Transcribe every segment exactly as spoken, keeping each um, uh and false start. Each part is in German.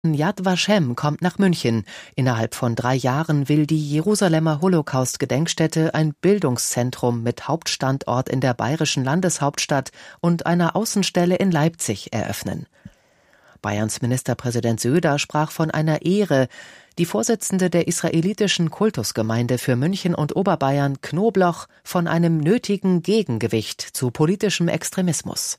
Yad Vashem kommt nach München. Innerhalb von drei Jahren will die Jerusalemer Holocaust-Gedenkstätte ein Bildungszentrum mit Hauptstandort in der bayerischen Landeshauptstadt und einer Außenstelle in Leipzig eröffnen. Bayerns Ministerpräsident Söder sprach von einer Ehre. Die Vorsitzende der israelitischen Kultusgemeinde für München und Oberbayern, Knobloch, von einem nötigen Gegengewicht zu politischem Extremismus.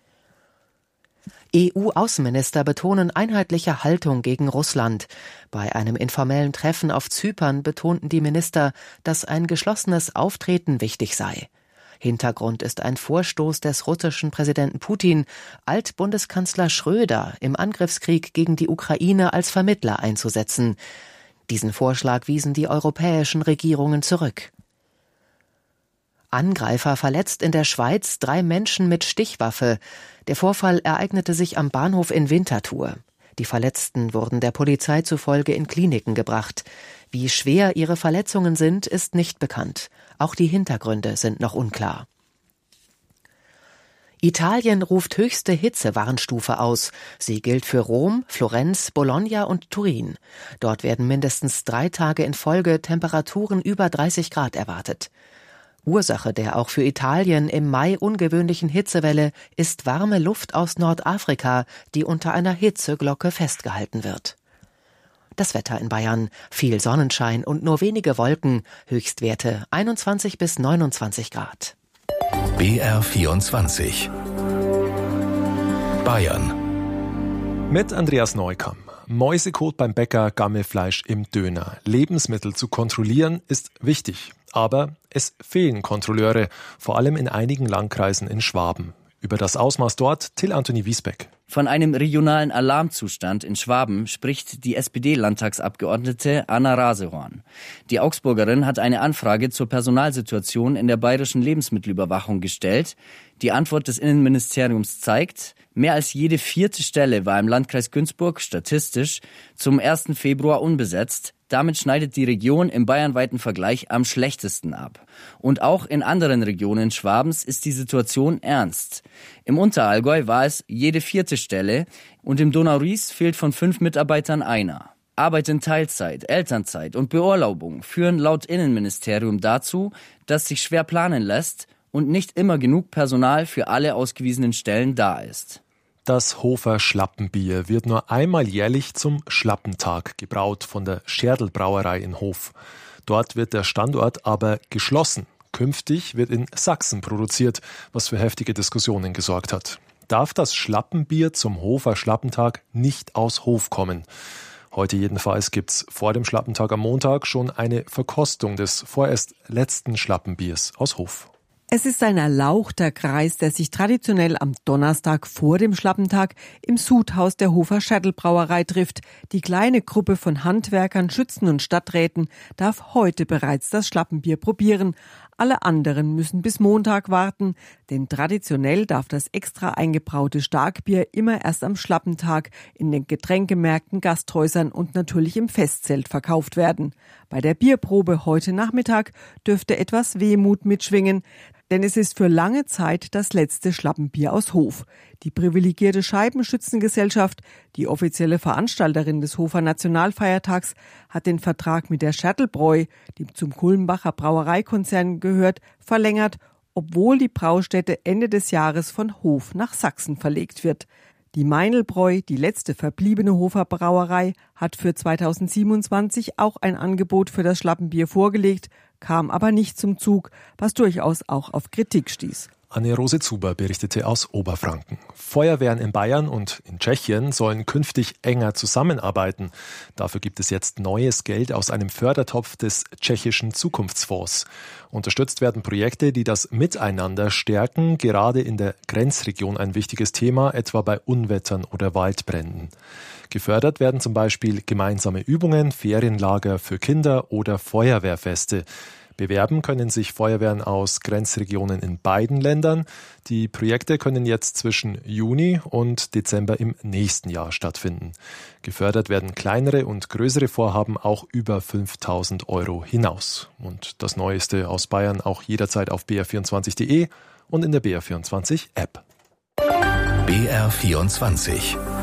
E U-Außenminister betonen einheitliche Haltung gegen Russland. Bei einem informellen Treffen auf Zypern betonten die Minister, dass ein geschlossenes Auftreten wichtig sei. Hintergrund ist ein Vorstoß des russischen Präsidenten Putin, Altbundeskanzler Schröder im Angriffskrieg gegen die Ukraine als Vermittler einzusetzen. Diesen Vorschlag wiesen die europäischen Regierungen zurück. Angreifer verletzt in der Schweiz drei Menschen mit Stichwaffe. Der Vorfall ereignete sich am Bahnhof in Winterthur. Die Verletzten wurden der Polizei zufolge in Kliniken gebracht. Wie schwer ihre Verletzungen sind, ist nicht bekannt. Auch die Hintergründe sind noch unklar. Italien ruft höchste Hitzewarnstufe aus. Sie gilt für Rom, Florenz, Bologna und Turin. Dort werden mindestens drei Tage in Folge Temperaturen über dreißig Grad erwartet. Ursache der auch für Italien im Mai ungewöhnlichen Hitzewelle ist warme Luft aus Nordafrika, die unter einer Hitzeglocke festgehalten wird. Das Wetter in Bayern: viel Sonnenschein und nur wenige Wolken, Höchstwerte einundzwanzig bis neunundzwanzig Grad. B R vierundzwanzig Bayern mit Andreas Neukamm. Mäusekot beim Bäcker, Gammelfleisch im Döner. Lebensmittel zu kontrollieren ist wichtig. Aber es fehlen Kontrolleure, vor allem in einigen Landkreisen in Schwaben. Über das Ausmaß dort Till Anthony Wiesbeck. Von einem regionalen Alarmzustand in Schwaben spricht die S P D-Landtagsabgeordnete Anna Rasehorn. Die Augsburgerin hat eine Anfrage zur Personalsituation in der bayerischen Lebensmittelüberwachung gestellt. Die Antwort des Innenministeriums zeigt, mehr als jede vierte Stelle war im Landkreis Günzburg statistisch zum ersten Februar unbesetzt. Damit schneidet die Region im bayernweiten Vergleich am schlechtesten ab. Und auch in anderen Regionen Schwabens ist die Situation ernst. Im Unterallgäu war es jede vierte Stelle und im Donau-Ries fehlt von fünf Mitarbeitern einer. Arbeit in Teilzeit, Elternzeit und Beurlaubung führen laut Innenministerium dazu, dass sich schwer planen lässt und nicht immer genug Personal für alle ausgewiesenen Stellen da ist. Das Hofer Schlappenbier wird nur einmal jährlich zum Schlappentag gebraut von der Scherdl-Brauerei in Hof. Dort wird der Standort aber geschlossen. Künftig wird in Sachsen produziert, was für heftige Diskussionen gesorgt hat. Darf das Schlappenbier zum Hofer Schlappentag nicht aus Hof kommen? Heute jedenfalls gibt's vor dem Schlappentag am Montag schon eine Verkostung des vorerst letzten Schlappenbiers aus Hof. Es ist ein erlauchter Kreis, der sich traditionell am Donnerstag vor dem Schlappentag im Sudhaus der Hofer Scherdl-Brauerei trifft. Die kleine Gruppe von Handwerkern, Schützen und Stadträten darf heute bereits das Schlappenbier probieren. Alle anderen müssen bis Montag warten, denn traditionell darf das extra eingebraute Starkbier immer erst am Schlappentag in den Getränkemärkten, Gasthäusern und natürlich im Festzelt verkauft werden. Bei der Bierprobe heute Nachmittag dürfte etwas Wehmut mitschwingen, denn es ist für lange Zeit das letzte Schlappenbier aus Hof. Die privilegierte Scheibenschützengesellschaft, die offizielle Veranstalterin des Hofer Nationalfeiertags, hat den Vertrag mit der Scherdl-Bräu, die zum Kulmbacher Brauereikonzern gehört, verlängert, obwohl die Braustätte Ende des Jahres von Hof nach Sachsen verlegt wird. Die Meinl-Bräu, die letzte verbliebene Hofer Brauerei, hat für zweitausendsiebenundzwanzig auch ein Angebot für das Schlappenbier vorgelegt, kam aber nicht zum Zug, was durchaus auch auf Kritik stieß. Anne-Rose Zuber berichtete aus Oberfranken. Feuerwehren in Bayern und in Tschechien sollen künftig enger zusammenarbeiten. Dafür gibt es jetzt neues Geld aus einem Fördertopf des tschechischen Zukunftsfonds. Unterstützt werden Projekte, die das Miteinander stärken, gerade in der Grenzregion ein wichtiges Thema, etwa bei Unwettern oder Waldbränden. Gefördert werden zum Beispiel gemeinsame Übungen, Ferienlager für Kinder oder Feuerwehrfeste. Bewerben können sich Feuerwehren aus Grenzregionen in beiden Ländern. Die Projekte können jetzt zwischen Juni und Dezember im nächsten Jahr stattfinden. Gefördert werden kleinere und größere Vorhaben auch über fünftausend Euro hinaus. Und das Neueste aus Bayern auch jederzeit auf b r vierundzwanzig punkt d e und in der B R vierundzwanzig App. B R vierundzwanzig